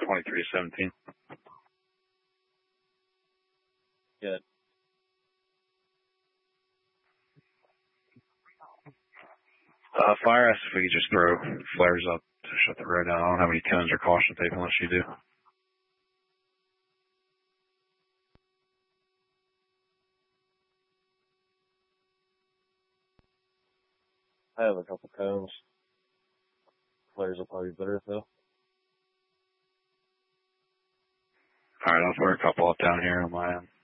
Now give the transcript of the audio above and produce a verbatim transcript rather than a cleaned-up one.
twenty-three seventeen. Good. Uh, fire asked if we could just throw flares up to shut the road down. I don't have any cones or caution tape unless you do. I have a couple cones. Flares will probably be better though. Alright, I'll throw a couple up down here on my end.